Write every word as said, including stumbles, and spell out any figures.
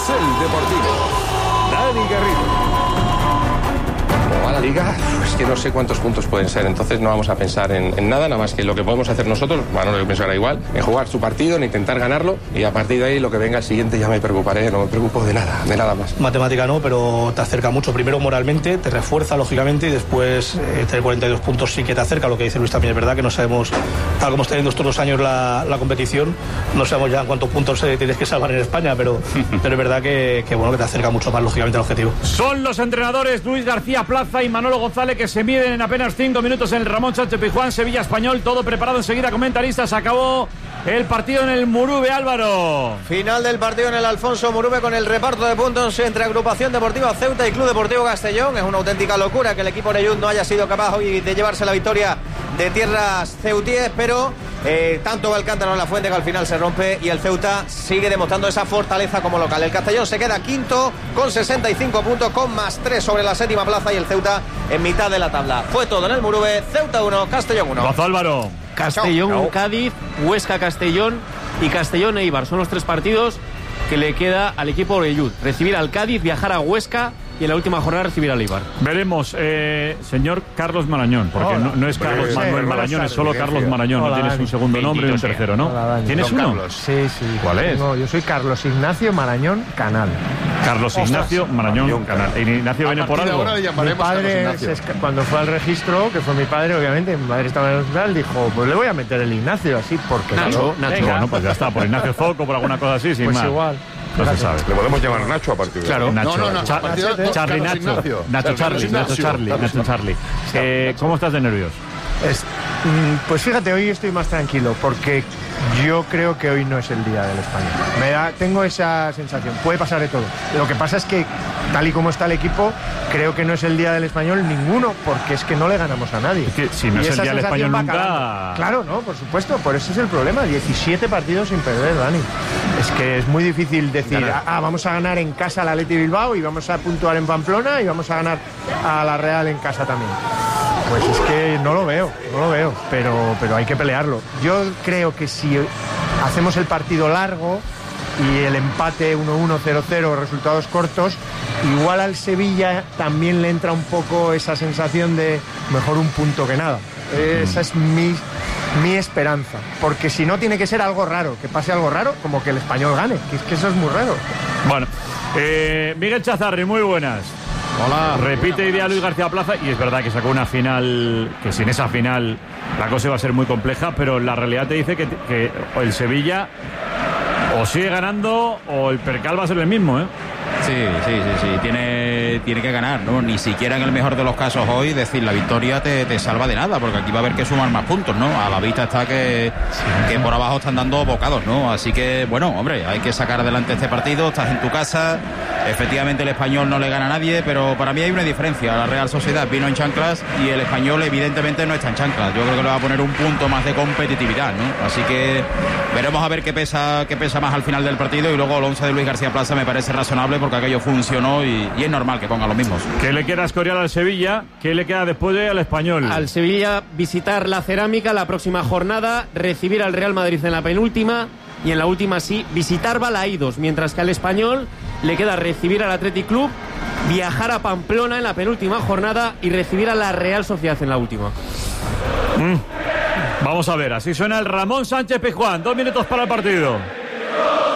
Carrusel Deportivo. Dani Garrido. Como va la Liga, pues que no sé cuántos puntos pueden ser, entonces no vamos a pensar en, en nada, nada más que lo que podemos hacer nosotros, bueno, yo pienso ahora igual, en jugar su partido, en intentar ganarlo, y a partir de ahí lo que venga el siguiente ya me preocuparé, no me preocupo de nada, de nada más. Matemática no, pero te acerca mucho, primero moralmente, te refuerza lógicamente, y después eh, tener cuarenta y dos puntos sí que te acerca, lo que dice Luis también es verdad, que no sabemos, tal como está yendo estos dos años la, la competición, no sabemos ya en cuántos puntos eh, tienes que salvar en España, pero, pero es verdad que, que, bueno, que te acerca mucho más lógicamente al objetivo. Son los entrenadores Luis García Plaza y Manolo González que se miden en apenas cinco minutos en el Ramón Sánchez Pizjuán, Sevilla Español, todo preparado enseguida, comentaristas, acabó el partido en el Murube, Álvaro. Final del partido en el Alfonso Murube con el reparto de puntos entre Agrupación Deportiva Ceuta y Club Deportivo Castellón. Es una auténtica locura que el equipo Oreyud no haya sido capaz hoy de llevarse la victoria de tierras ceutíes, pero eh, tanto va el cántaro en la fuente que al final se rompe y el Ceuta sigue demostrando esa fortaleza como local. El Castellón se queda quinto con sesenta y cinco puntos, con más tres sobre la séptima plaza, y el Ceuta en mitad de la tabla. Fue todo en el Murube. Ceuta uno, Castellón uno. Bazo, Álvaro. Castellón, Chao. Cádiz, Huesca, Castellón y Castellón Eibar. Son los tres partidos que le queda al equipo Oreyud. Recibir al Cádiz, viajar a Huesca y en la última jornada recibir al Eibar. Veremos, eh, señor Carlos Marañón, porque no, no es Carlos Sí, Manuel sí, Marañón, es solo Carlos Marañón. Hola, No tienes Dani. un segundo nombre y un tercero, ¿no? Hola, Dani. ¿Tienes Don uno? Carlos. Sí, sí. ¿Cuál es? Tengo- yo soy Carlos Ignacio Marañón Canal. Carlos Ignacio Marañón Canal. ¿Y Ignacio viene por algo? Mi padre, se esca- cuando fue al registro, que fue mi padre, obviamente, mi madre estaba en el hospital, dijo, pues le voy a meter el Ignacio, así, porque Nacho, no. Nacho. Venga. Bueno, pues ya está, por Ignacio Zoco, por alguna cosa así, sin Pues más. igual. No se sabe. Le podemos llamar Nacho a partir de Claro, ahora. Nacho. No, no, no. Cha- a partir de- Charlie Carlos Nacho. Ignacio. Nacho Carlos Charlie, Nacho Ignacio. Charlie, Carlos Nacho Charlie. Eh, ¿Cómo estás de nervios? Es- mm, pues fíjate, hoy estoy más tranquilo, porque yo creo que hoy no es el día del Español. Me da, tengo esa sensación, puede pasar de todo. Lo que pasa es que, tal y como está el equipo, creo que no es el día del Español ninguno, porque es que no le ganamos a nadie. Es que si no Y es el esa día del sensación Español va nunca- calando. Claro, no, por supuesto, por eso es el problema. diecisiete partidos sin perder, Dani. Es que es muy difícil decir, Ganar. ah, vamos a ganar en casa al Athletic Bilbao y vamos a puntuar en Pamplona y vamos a ganar a la Real en casa también. Pues es que no lo veo, no lo veo, pero, pero hay que pelearlo. Yo creo que si hacemos el partido largo y el empate uno uno, cero cero, resultados cortos, igual al Sevilla también le entra un poco esa sensación de mejor un punto que nada. Esa es mi, mi esperanza, porque si no tiene que ser algo raro, que pase algo raro, como que el Español gane, que es que eso es muy raro. Bueno, eh, Miguel Chazarri, muy buenas. Hola. Repite idea Luis García Plaza, y es verdad que sacó una final, que sin esa final la cosa iba a ser muy compleja, pero la realidad te dice que, que el Sevilla o sigue ganando o el percal va a ser el mismo, ¿eh? Sí, sí, sí, sí. Tiene, tiene que ganar, ¿no? Ni siquiera en el mejor de los casos hoy decir la victoria te, te salva de nada, porque aquí va a haber que sumar más puntos, ¿no? A la vista está que, que por abajo están dando bocados, ¿no? Así que, bueno, hombre, hay que sacar adelante este partido, estás en tu casa, efectivamente el Español no le gana a nadie, pero para mí hay una diferencia. La Real Sociedad vino en chanclas y el Español evidentemente no está en chanclas. Yo creo que le va a poner un punto más de competitividad, ¿no? Así que veremos a ver qué pesa, qué pesa más al final del partido, y luego el once de Luis García Plaza me parece razonable porque aquello funcionó y, y es normal que ponga los mismos. ¿Qué le queda a Escorial al Sevilla? ¿Qué le queda después de al Español? Al Sevilla visitar la Cerámica la próxima jornada, recibir al Real Madrid en la penúltima y en la última sí, visitar Balaídos, mientras que al Español le queda recibir al Athletic Club, viajar a Pamplona en la penúltima jornada y recibir a la Real Sociedad en la última. Mm. Vamos a ver, así suena el Ramón Sánchez Pizjuán. Dos minutos para el partido.